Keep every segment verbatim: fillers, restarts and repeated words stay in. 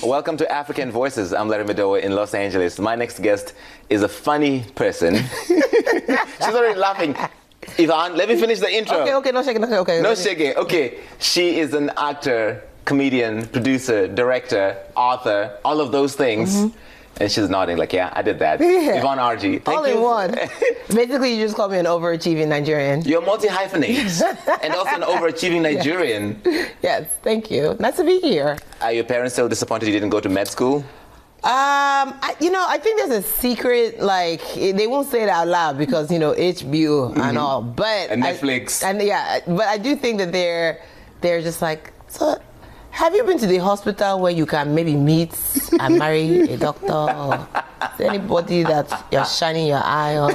Welcome to African Voices. I'm Larry Madowo in Los Angeles. My next guest is a funny person. She's already laughing. Yvonne, let me finish the intro. Okay, okay, no shaking, okay, okay. No shaking. Okay, she is an actor, comedian, producer, director, author, all of those things. Mm-hmm. And she's nodding like, yeah, I did that. Yeah. Yvonne R G. Thank all you. in one. Basically, you just call me an overachieving Nigerian. You're multi-hyphenate and also an overachieving Nigerian. Yes. Yes, thank you. Nice to be here. Are your parents still disappointed you didn't go to med school? Um, I, you know, I think there's a secret, like, they won't say it out loud because, you know, H B O mm-hmm. and all, but... And Netflix. I, and yeah, but I do think that they're, they're just like, so... Have you been to the hospital where you can maybe meet and marry a doctor? Or is there anybody that you're shining your eye on?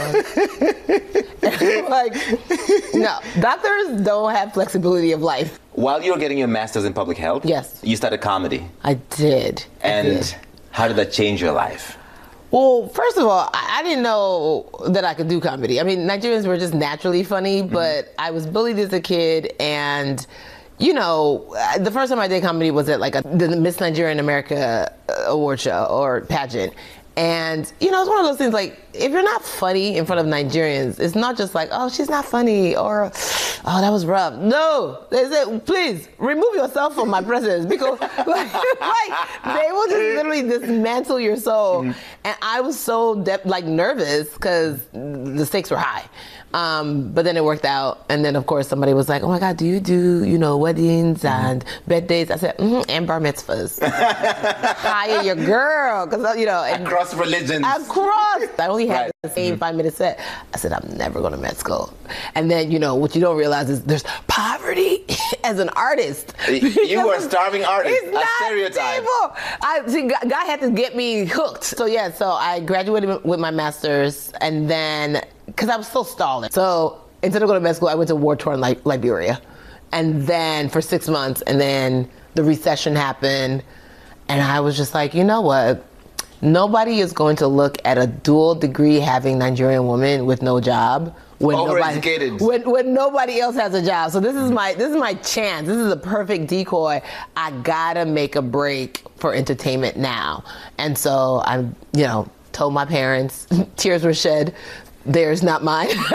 Like, no, doctors don't have flexibility of life. While you were getting your master's in public health, yes, you started comedy. I did. And I did. How did that change your life? Well, first of all, I, I didn't know that I could do comedy. I mean, Nigerians were just naturally funny, mm-hmm. but I was bullied as a kid, and you know, the first time I did comedy was at like a, the Miss Nigerian America award show or pageant. And, you know, it's one of those things like, if you're not funny in front of Nigerians, it's not just like, oh, she's not funny or, oh, that was rough. No, they said, please remove yourself from my presence because like, like they will just literally dismantle your soul. Mm-hmm. And I was so de- like nervous because the stakes were high. Um, but then it worked out. And then, of course, somebody was like, oh, my God, do you do, you know, weddings mm-hmm. and birthdays? I said, mm-hmm, and bar mitzvahs. Hire your girl. Because, you know. And across religions. Across. I only had right. the same mm-hmm. five-minute set. I said, I'm never going to med school. And then, you know, what you don't realize is there's poverty as an artist. You were a starving artist. It's a not stereotype. Stable. I, see, God had to get me hooked. So, yeah, so I graduated with my master's and then... because I was still stalling. So instead of going to med school, I went to war-torn Li- Liberia. And then for six months, and then the recession happened. And I was just like, you know what? Nobody is going to look at a dual degree having Nigerian woman with no job when nobody, when, when nobody else has a job. So this is my this is my chance. This is a perfect decoy. I gotta make a break for entertainment now. And so I, you know, told my parents, tears were shed. Theirs, not mine. Tears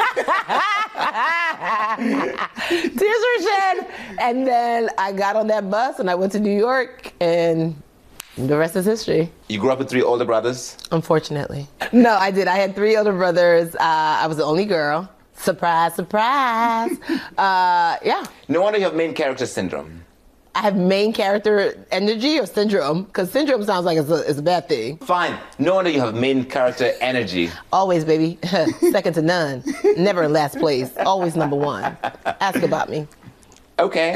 were shed. And then I got on that bus and I went to New York and the rest is history. You grew up with three older brothers? Unfortunately. No, I did. I had three older brothers. Uh, I was the only girl. Surprise, surprise. uh, yeah. No wonder you have main character syndrome. I have main character energy or syndrome? Because syndrome sounds like it's a, it's a bad thing. Fine. No wonder you have main character energy. Always, baby. Second to none. Never in last place. Always number one. Ask about me. Okay.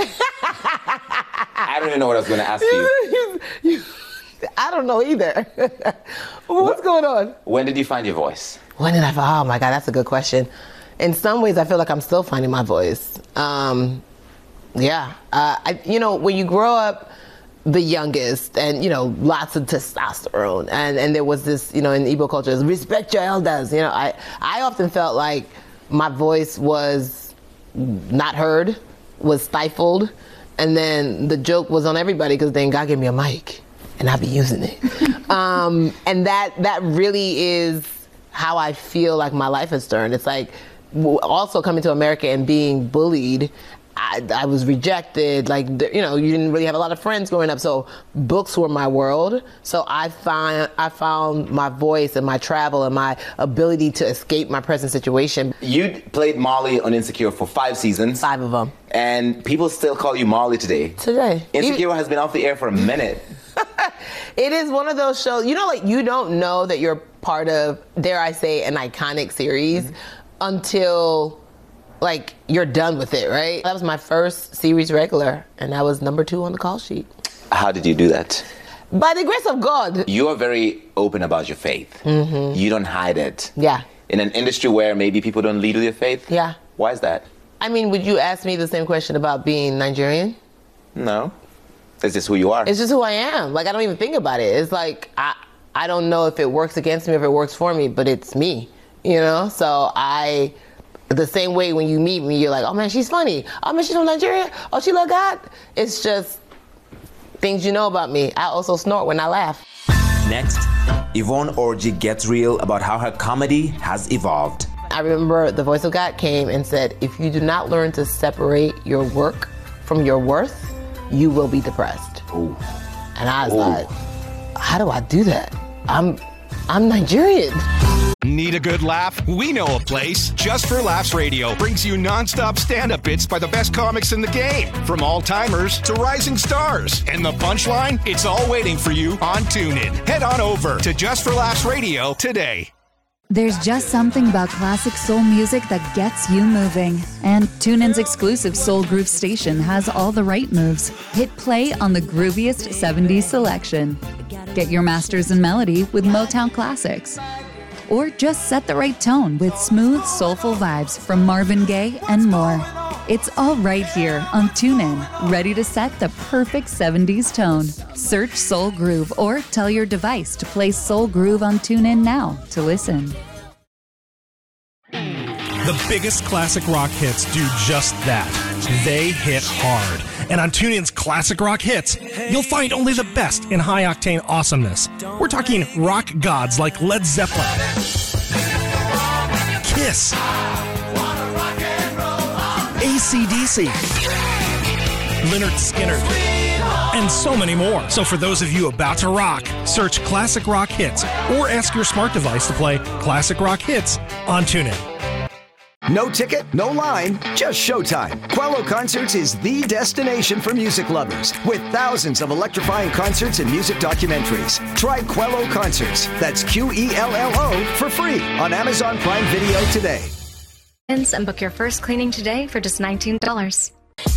I don't even know what I was going to ask you. I don't know either. What's what, going on? When did you find your voice? When did I find? Oh my God, that's a good question. In some ways, I feel like I'm still finding my voice. Um... Yeah, uh, I, you know, when you grow up the youngest and, you know, lots of testosterone and, and there was this, you know, in Igbo culture, respect your elders. You know, I, I often felt like my voice was not heard, was stifled. And then the joke was on everybody because then God gave me a mic and I'll be using it. um, and that, that really is how I feel like my life has turned. It's like also coming to America and being bullied. I, I was rejected, like, you know, you didn't really have a lot of friends growing up, so books were my world. So I find I found my voice and my travel and my ability to escape my present situation. You played Molly on Insecure for five seasons. Five of them. And people still call you Molly today. Today. Insecure Even, has been off the air for a minute. It is one of those shows, you know, like, you don't know that you're part of, dare I say, an iconic series mm-hmm. until... like, you're done with it, right? That was my first series regular, and I was number two on the call sheet. How did you do that? By the grace of God. You are very open about your faith. Mm-hmm. You don't hide it. Yeah. In an industry where maybe people don't lead with your faith? Yeah. Why is that? I mean, would you ask me the same question about being Nigerian? No. It's just who you are. It's just who I am. Like, I don't even think about it. It's like, I, I don't know if it works against me or if it works for me, but it's me, you know? So I... the same way when you meet me, you're like, oh man, she's funny. Oh man, she's from Nigeria. Oh, she look hot. It's just, things you know about me. I also snort when I laugh. Next, Yvonne Orji gets real about how her comedy has evolved. I remember the Voice of God came and said, if you do not learn to separate your work from your worth, you will be depressed. Ooh. And I was Ooh. like, how do I do that? I'm, I'm Nigerian. Need a good laugh? We know a place. Just for Laughs Radio brings you nonstop stand-up bits by the best comics in the game, from all-timers to rising stars. And the punchline? It's all waiting for you on TuneIn. Head on over to Just for Laughs Radio today. There's just something about classic soul music that gets you moving. And TuneIn's exclusive Soul Groove station has all the right moves. Hit play on the grooviest seventies selection. Get your masters in melody with Motown classics. Or just set the right tone with smooth, soulful vibes from Marvin Gaye and more. It's all right here on TuneIn, ready to set the perfect seventies tone. Search Soul Groove or tell your device to play Soul Groove on TuneIn now to listen. The biggest classic rock hits do just that. They hit hard. And on TuneIn's Classic Rock Hits, you'll find only the best in high-octane awesomeness. We're talking rock gods like Led Zeppelin, Kiss, A C D C, Lynyrd Skynyrd, and so many more. So for those of you about to rock, search Classic Rock Hits or ask your smart device to play Classic Rock Hits on TuneIn. No ticket, no line, just showtime. Quello Concerts is the destination for music lovers, with thousands of electrifying concerts and music documentaries. Try Quello Concerts, that's Q E L L O, for free on Amazon Prime Video today. And book your first cleaning today for just nineteen dollars.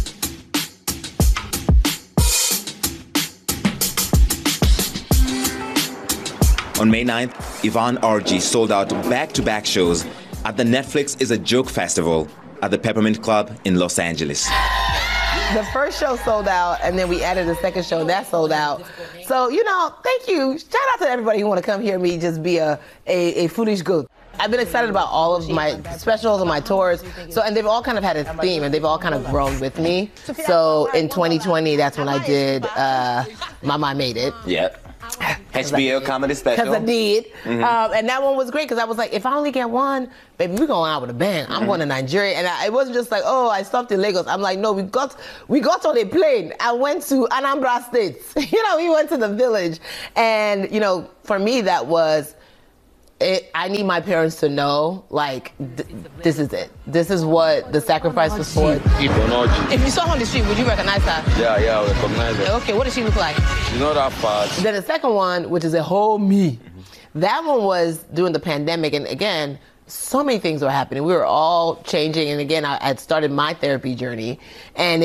On May ninth, Yvonne Orji sold out back-to-back shows at the Netflix is a Joke Festival at the Peppermint Club in Los Angeles. The first show sold out, and then we added a second show that sold out. So, you know, thank you. Shout out to everybody who want to come hear me just be a, a, a foolish goat. I've been excited about all of my specials and my tours. So, and they've all kind of had a theme, and they've all kind of grown with me. So in twenty twenty, that's when I did uh, Mama I Made It. Yep. H B O comedy special. Because I did. Mm-hmm. Um, and that one was great because I was like, if I only get one, baby, we're going out with a bang. I'm mm-hmm. going to Nigeria. And I, it wasn't just like, oh, I stopped in Lagos. I'm like, no, we got we got on a plane. I went to Anambra State. you know, we went to the village. And, you know, for me, that was, it, I need my parents to know, like, th- this is it. This is what the sacrifice was for. If you saw her on the street, would you recognize her? Yeah, yeah, I recognize her. Okay, what does she look like? She's not that fast. Then the second one, which is a whole me, mm-hmm. that one was during the pandemic. And again, so many things were happening. We were all changing. And again, I had started my therapy journey. And